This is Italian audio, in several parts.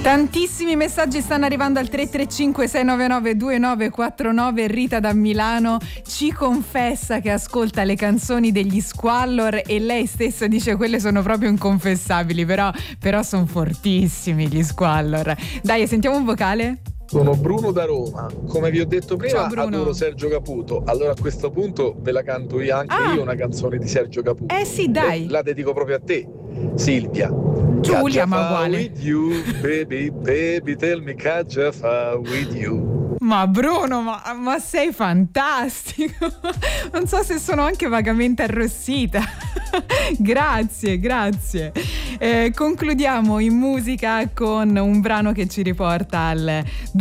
Tantissimi messaggi stanno arrivando al 335 699 2949. Rita da Milano ci confessa che ascolta le canzoni degli Squallor e lei stessa dice quelle sono proprio inconfessabili, però sono fortissimi gli Squallor. Dai, sentiamo un vocale. Sono Bruno da Roma, come vi ho detto prima. Ciao, Bruno. Adoro Sergio Caputo, allora a questo punto ve la canto io anche io una canzone di Sergio Caputo. Sì, dai. La dedico proprio a te, Silvia. Giulia, ma uguale. With you, baby, baby, tell me Caggia fa with you. Ma Bruno, ma sei fantastico. Non so se sono anche vagamente arrossita. Grazie. Concludiamo in musica con un brano che ci riporta al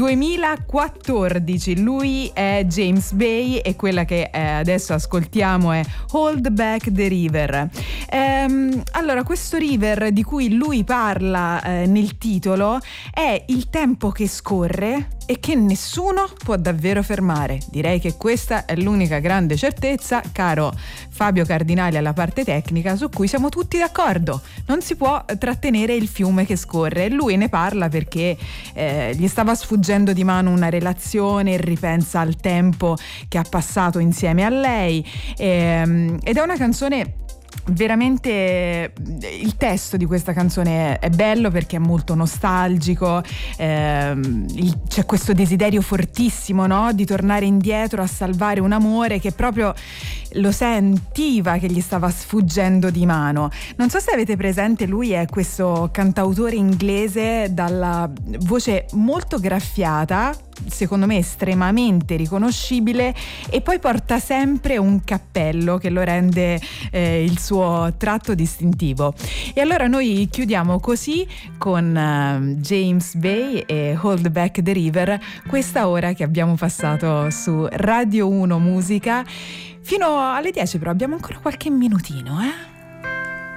2014. Lui è James Bay e quella che adesso ascoltiamo è Hold Back the River. Allora, questo river di cui lui parla nel titolo è il tempo che scorre e che nessuno può davvero fermare. Direi che questa è l'unica grande certezza, caro Fabio Cardinali alla parte tecnica, su cui siamo tutti d'accordo. Non si può trattenere il fiume che scorre. Lui ne parla perché gli stava sfuggendo di mano una relazione, ripensa al tempo che ha passato insieme a lei, ed è una canzone veramente. Il testo di questa canzone è bello perché è molto nostalgico, c'è questo desiderio fortissimo, no? Di tornare indietro a salvare un amore che proprio lo sentiva che gli stava sfuggendo di mano. Non so se avete presente, lui è questo cantautore inglese dalla voce molto graffiata, secondo me estremamente riconoscibile, e poi porta sempre un cappello che lo rende il suo tratto distintivo. E allora noi chiudiamo così con James Bay e Hold Back the River questa ora che abbiamo passato su Radio 1 Musica fino alle 10, però abbiamo ancora qualche minutino,